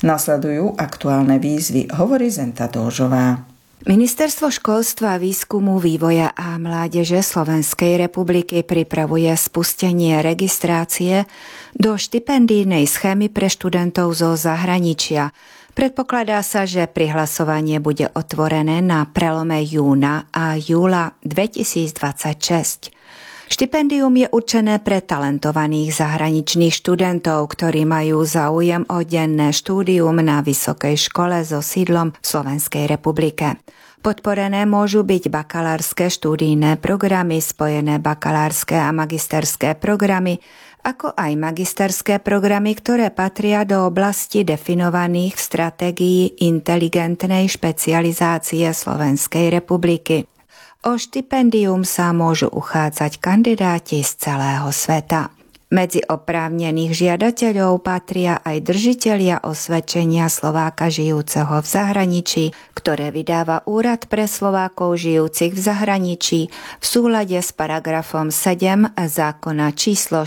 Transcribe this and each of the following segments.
Nasledujú aktuálne výzvy, hovorí Zenta Dolžová. Ministerstvo školstva, výskumu, vývoja a mládeže Slovenskej republiky pripravuje spustenie registrácie do štipendijnej schémy pre študentov zo zahraničia. Predpokladá sa, že prihlasovanie bude otvorené na prelome júna a júla 2026. Štipendium je určené pre talentovaných zahraničných študentov, ktorí majú záujem o denné štúdium na vysokej škole so sídlom v Slovenskej republike. Podporené môžu byť bakalárske študijné programy, spojené bakalárske a magisterské programy, ako aj magisterské programy, ktoré patria do oblasti definovaných v stratégii inteligentnej špecializácie Slovenskej republiky. O štipendium sa môžu uchádzať kandidáti z celého sveta. Medzi oprávnených žiadateľov patria aj držitelia osvedčenia Slováka žijúceho v zahraničí, ktoré vydáva Úrad pre Slovákov žijúcich v zahraničí v súlade s paragrafom 7 zákona číslo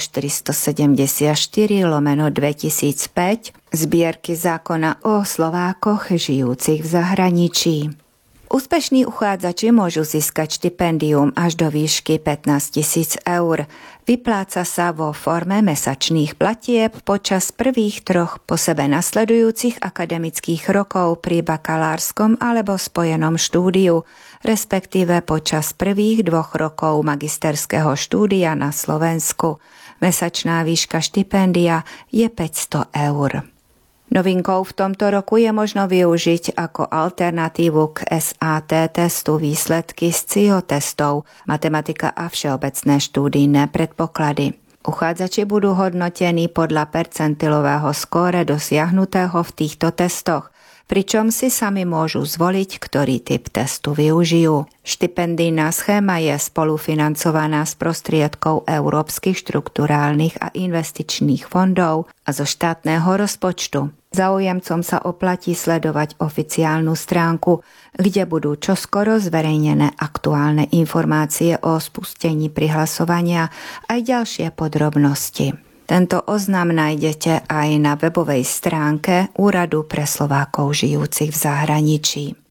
474/2005 zbierky zákona o Slovákoch žijúcich v zahraničí. Úspešní uchádzači môžu získať štipendium až do výšky 15 000 eur. Vypláca sa vo forme mesačných platieb počas prvých 3 po sebe nasledujúcich akademických rokov pri bakalárskom alebo spojenom štúdiu, respektíve počas prvých 2 rokov magisterského štúdia na Slovensku. Mesačná výška štipendia je 500 eur. Novinkou v tomto roku je možno využiť ako alternatívu k SAT testu výsledky z CIO testov, matematika a všeobecné štúdijné predpoklady. Uchádzači budú hodnotení podľa percentilového skóre dosiahnutého v týchto testoch, pričom si sami môžu zvoliť, ktorý typ testu využijú. Štipendijná schéma je spolufinancovaná z prostriedkov európskych štrukturálnych a investičných fondov a zo štátneho rozpočtu. Záujemcom sa oplatí sledovať oficiálnu stránku, kde budú čoskoro zverejnené aktuálne informácie o spustení prihlasovania aj ďalšie podrobnosti. Tento oznam nájdete aj na webovej stránke Úradu pre Slovákov žijúcich v zahraničí.